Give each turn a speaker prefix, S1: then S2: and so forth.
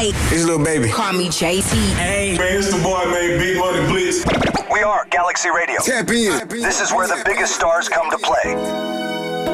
S1: Hey,
S2: It's Lil Baby.
S1: call me JT.
S2: Hey, man, it's the boy, man, Big Money Blitz.
S3: We are Galaxy Radio.
S2: Tap in.
S3: This is where the biggest stars come to play.